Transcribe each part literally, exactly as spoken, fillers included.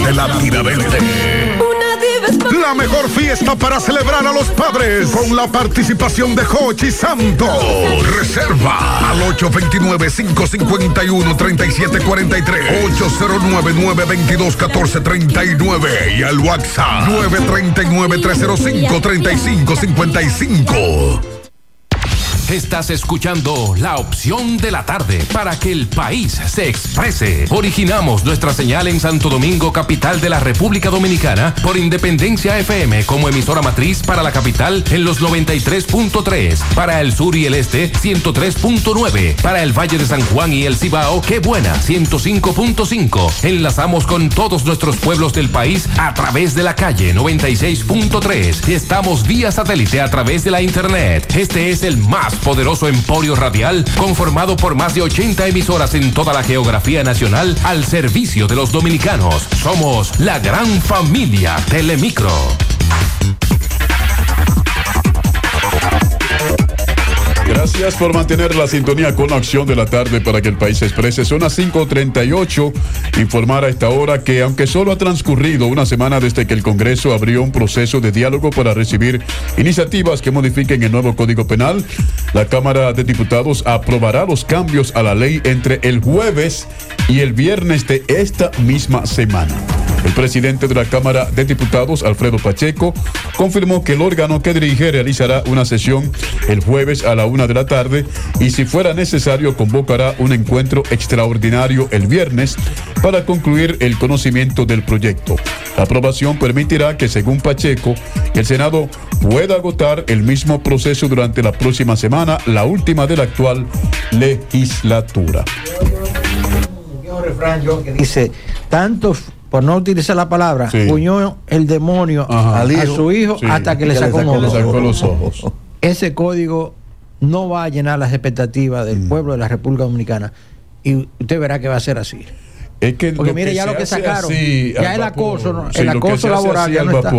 de la Tiradentes. La mejor fiesta para celebrar a los padres con la participación de Jochi Santos. Reserva al ocho dos nueve, cinco cinco uno, tres siete cuatro tres, ocho cero nueve, nueve dos dos, uno cuatro tres nueve y al WhatsApp nueve tres nueve, tres cero cinco, tres cinco cinco cinco. Estás escuchando La Opción de la Tarde para que el país se exprese. Originamos nuestra señal en Santo Domingo, capital de la República Dominicana, por Independencia F M como emisora matriz para la capital en los noventa y tres punto tres, para el sur y el este ciento tres punto nueve, para el Valle de San Juan y el Cibao, Qué Buena ciento cinco punto cinco. Enlazamos con todos nuestros pueblos del país a través de la calle noventa y seis punto tres. Estamos vía satélite a través de la internet. Este es el más poderoso emporio radial conformado por más de ochenta emisoras en toda la geografía nacional al servicio de los dominicanos. Somos la gran familia Telemicro. Gracias por mantener la sintonía con la Opción de la Tarde para que el país se exprese. Son las cinco treinta y ocho. Informar a esta hora que, aunque solo ha transcurrido una semana desde que el Congreso abrió un proceso de diálogo para recibir iniciativas que modifiquen el nuevo Código Penal, la Cámara de Diputados aprobará los cambios a la ley entre el jueves y el viernes de esta misma semana. El presidente de la Cámara de Diputados, Alfredo Pacheco, confirmó que el órgano que dirige realizará una sesión el jueves a la una de la tarde y, si fuera necesario, convocará un encuentro extraordinario el viernes para concluir el conocimiento del proyecto. La aprobación permitirá que, según Pacheco, el Senado pueda agotar el mismo proceso durante la próxima semana, la última de la actual legislatura. Hay un refrán, John, que dice, tantos, por no utilizar la palabra, sí, puñó el demonio Ajá. a su hijo, sí, hasta que le sacó, le sacó, sacó los ojos. Ese código no va a llenar las expectativas del mm. pueblo de la República Dominicana, y usted verá que va a ser así. Es que porque mire, ya lo que sacaron, así, ya el acoso, ¿no? Sí, el acoso laboral ya no está.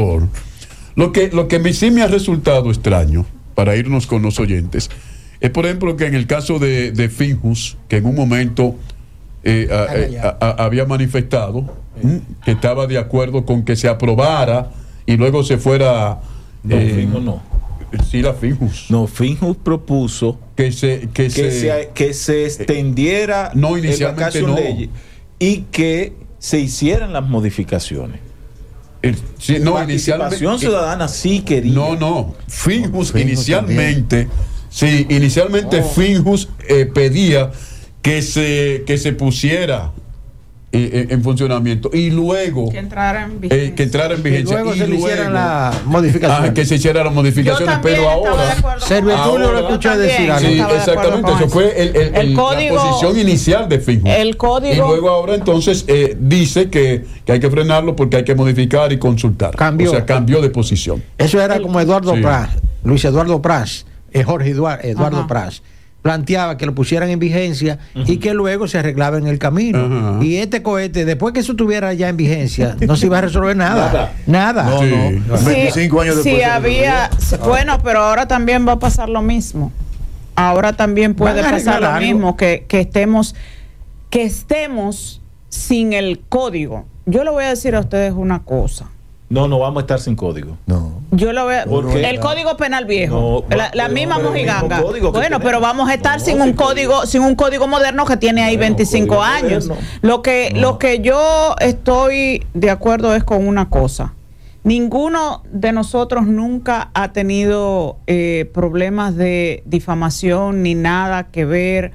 Lo que, lo que sí me ha resultado extraño, para irnos con los oyentes, es, por ejemplo, que en el caso de, de Finjus, que en un momento eh, a, eh, a, a, había manifestado ¿Mm? que estaba de acuerdo con que se aprobara y luego se fuera. No, eh, Finjus no. Sí, la Finjus. No, Finjus propuso que se que, que se, se que se extendiera eh, no inicialmente no ley y que se hicieran las modificaciones. El, sí, no, participación ciudadana sí quería. No, no. Finjus no, inicialmente, también. sí, inicialmente oh. Finjus eh, pedía que se que se pusiera eh, en funcionamiento y luego que entrara en vigencia, eh, que entrara en vigencia y luego y se luego, le hicieran las modificaciones. Ah, que se hicieran las modificaciones, pero ahora Servitulio lo escuché decir. Sí, exactamente, eso fue el, el, el, código, la posición inicial de Finjus. El código. Y luego ahora entonces eh, dice que, que hay que frenarlo porque hay que modificar y consultar. Cambió. O sea, cambió de posición. Eso era el, como Eduardo sí. Praz, Luis Eduardo Praz, eh, Jorge Eduardo, Eduardo Praz. Planteaba que lo pusieran en vigencia uh-huh. y que luego se arreglaba en el camino. Uh-huh. Y este cohete, después que eso estuviera ya en vigencia, no se iba a resolver nada. Nada. No, sí. no. Sí, veinticinco años después. Sí, había. Bueno, pero ahora también va a pasar lo mismo. Ahora también puede pasar lo algo? mismo, que, que estemos, que estemos sin el código. Yo le voy a decir a ustedes una cosa. No, no vamos a estar sin código. No. Yo lo veo. El no, Código Penal viejo, no, la, la misma mojiganga. Bueno, pero vamos a estar no, sin un código, código, sin un código moderno que tiene ahí bueno, veinticinco años. Moderno. Lo que, no. lo que yo estoy de acuerdo es con una cosa. Ninguno de nosotros nunca ha tenido eh, problemas de difamación ni nada que ver.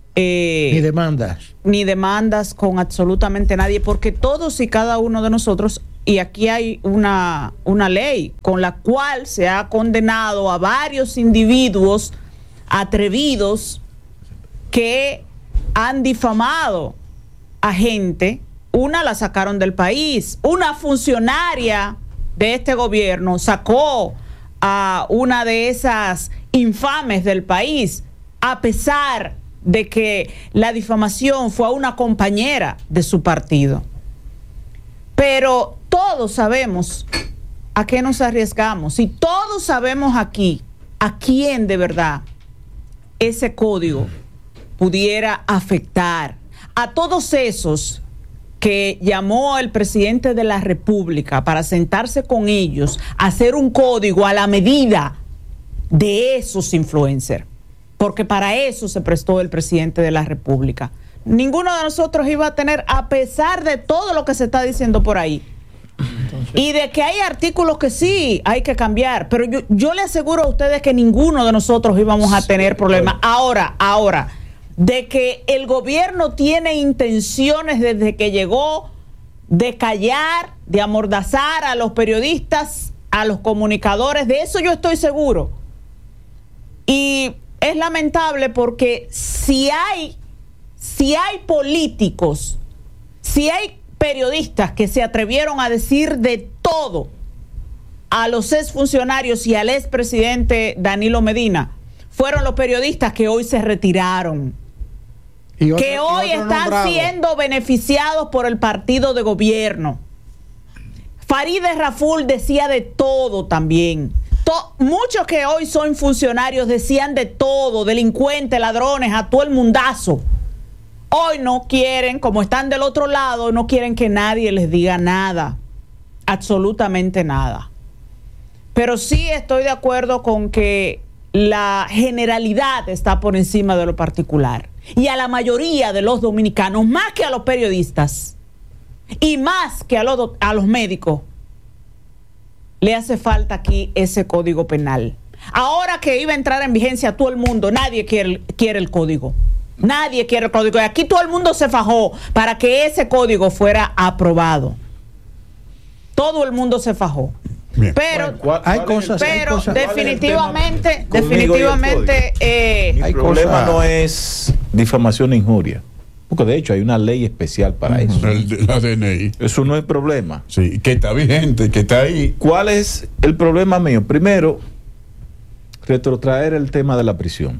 Eh, ni demandas. Ni demandas con absolutamente nadie, porque todos y cada uno de nosotros. Y aquí hay una, una ley con la cual se ha condenado a varios individuos atrevidos que han difamado a gente. Una la sacaron del país. Una funcionaria de este gobierno sacó a una de esas infames del país, a pesar de que la difamación fue a una compañera de su partido. Pero todos sabemos a qué nos arriesgamos y todos sabemos aquí a quién de verdad ese código pudiera afectar. A todos esos que llamó el presidente de la República para sentarse con ellos, hacer un código a la medida de esos influencers, porque para eso se prestó el presidente de la República. Ninguno de nosotros iba a tener, a pesar de todo lo que se está diciendo por ahí, entonces, y de que hay artículos que sí hay que cambiar, pero yo, yo le aseguro a ustedes que ninguno de nosotros íbamos a tener problemas. Ahora, ahora, de que el gobierno tiene intenciones desde que llegó de callar, de amordazar a los periodistas, a los comunicadores, de eso yo estoy seguro. Y es lamentable porque si hay, si hay políticos, si hay periodistas que se atrevieron a decir de todo a los exfuncionarios y al expresidente Danilo Medina, fueron los periodistas que hoy se retiraron, y otro, que hoy están nombrado. siendo beneficiados por el partido de gobierno. Farideh Raful decía de todo también. To- muchos que hoy son funcionarios decían de todo, delincuentes, ladrones, a todo el mundazo. Hoy no quieren, como están del otro lado, no quieren que nadie les diga nada, absolutamente nada. Pero sí estoy de acuerdo con que la generalidad está por encima de lo particular. Y a la mayoría de los dominicanos, más que a los periodistas y más que a los, a los médicos, le hace falta aquí ese código penal. Ahora que iba a entrar en vigencia todo el mundo, nadie quiere, quiere el código. Nadie quiere el código. Y aquí todo el mundo se fajó para que ese código fuera aprobado. Todo el mundo se fajó. Bien. Pero, bueno, hay cosas, pero hay cosas. definitivamente, definitivamente, eh, mi hay problema cosas. no es difamación e injuria, porque de hecho hay una ley especial para eso. El, la D N I. Eso no es problema. Sí, que está vigente, que está ahí. ¿Cuál es el problema mío? Primero, retrotraer el tema de la prisión.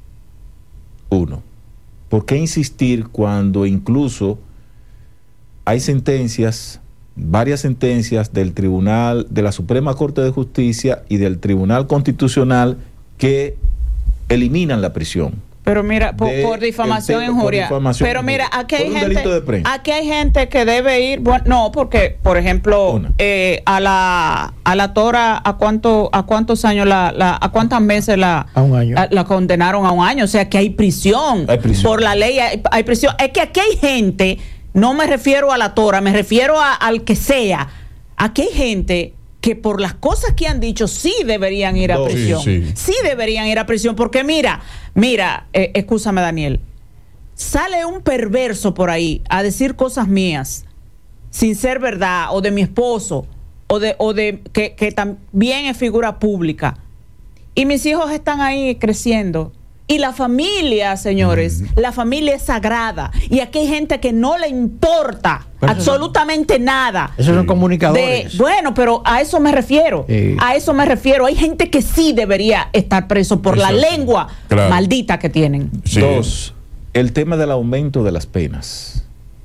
Uno, ¿por qué insistir cuando incluso hay sentencias, varias sentencias del Tribunal, de la Suprema Corte de Justicia y del Tribunal Constitucional que eliminan la prisión? Pero mira, por, por difamación e injuria. Pero mira, aquí hay gente, aquí hay gente que debe ir, bueno, no, porque, por ejemplo, eh, a la a la Tora, ¿a cuánto a cuántos años la, la a cuántas meses la a un año. La, la condenaron a un año? O sea, que hay prisión. Hay prisión. Por la ley hay, hay prisión. Es que aquí hay gente, no me refiero a la Tora, me refiero a, al que sea. Aquí hay gente que por las cosas que han dicho sí deberían ir a No, prisión. Sí, sí. Sí deberían ir a prisión, porque mira, mira, eh, escúchame Daniel, sale un perverso por ahí a decir cosas mías sin ser verdad, o de mi esposo, o de, o de que, que también es figura pública, y mis hijos están ahí creciendo. Y la familia, señores, mm. la familia es sagrada. Y aquí hay gente que no le importa pero absolutamente eso, nada. Esos son comunicadores. De, bueno, pero a eso me refiero. Sí. A eso me refiero. Hay gente que sí debería estar preso por eso, la lengua claro. maldita que tienen. Sí. Dos, el tema del aumento de las penas.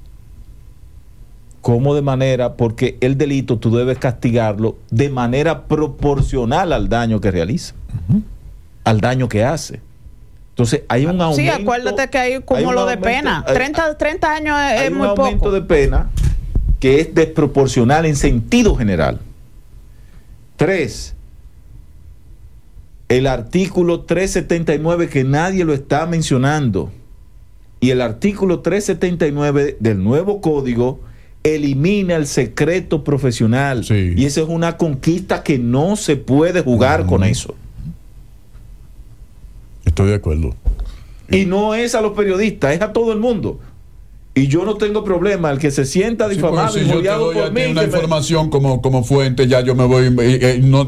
¿Cómo de manera? Porque el delito tú debes castigarlo de manera proporcional al daño que realiza, uh-huh. al daño que hace. Entonces hay un aumento. Sí, acuérdate que hay como lo de pena. treinta, treinta años es, es muy poco. Hay un aumento de pena que es desproporcional en sentido general. Tres, el artículo trescientos setenta y nueve que nadie lo está mencionando, y el artículo trescientos setenta y nueve del nuevo código elimina el secreto profesional. Sí. Y esa es una conquista que no se puede jugar mm. con eso. Estoy de acuerdo. Y no es a los periodistas, es a todo el mundo. Y yo no tengo problema, el que se sienta difamado sí, y si injuriado por mí. Una que información me... como, como fuente, ya yo me voy. Eh, eh, no